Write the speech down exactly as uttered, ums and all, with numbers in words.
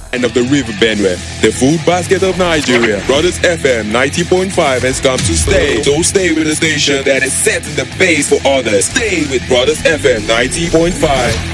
end of the River Benue, the food basket of Nigeria. Brothers F M ninety point five has come to stay. So stay with the station that is setting the pace for others. Stay with Brothers F M ninety point five.